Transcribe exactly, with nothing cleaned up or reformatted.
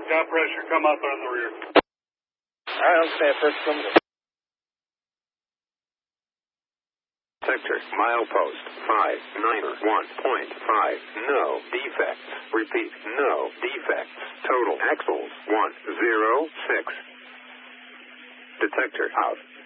Got pressure. Come up on the rear. All right, I'll stay at first. Come on. Sector, milepost, five niner one point five, no defects. Repeat, no defects. Total axles, one zero six. Detector out.